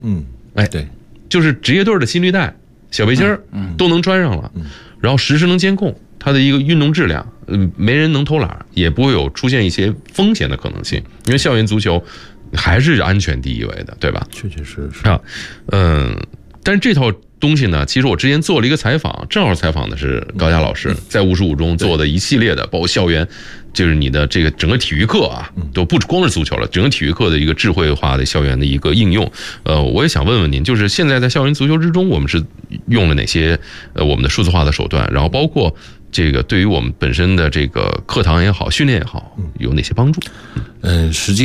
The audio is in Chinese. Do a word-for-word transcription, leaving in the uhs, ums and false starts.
嗯，哎，对， 就是职业队的心率带、小背心儿都能穿上了，然后实时能监控它的一个运动质量，嗯，没人能偷懒，也不会有出现一些风险的可能性，因为校园足球还是安全第一位的，对吧？ 确确实实啊，嗯，但是这套东西呢，其实我之前做了一个采访，正好采访的是高佳老师，在五十五中做的一系列的，包括校园，就是你的这个整个体育课啊，都不光是足球了，整个体育课的一个智慧化的校园的一个应用。呃，我也想问问您，就是现在在校园足球之中，我们是用了哪些呃我们的数字化的手段，然后包括这个对于我们本身的这个课堂也好，训练也好，有哪些帮助？ 嗯，实际。